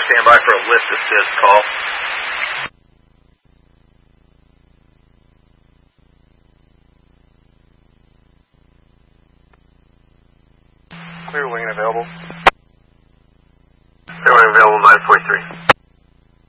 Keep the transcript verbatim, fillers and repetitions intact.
stand by for a lift assist call. Clear wing available. Clear wing available, nine forty-three.